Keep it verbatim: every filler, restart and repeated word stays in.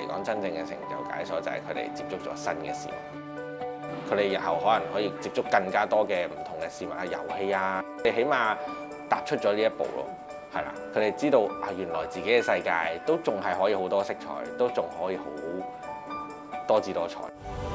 講，真正嘅成就解鎖就係佢哋接觸咗新嘅事物，佢哋日後可能可以接觸更加多嘅唔同嘅事物啊，遊戲啊，你起碼踏出咗呢一步咯，係啦，佢哋知道啊，原來自己嘅世界都仲係可以好多色彩，都仲可以好多姿多彩。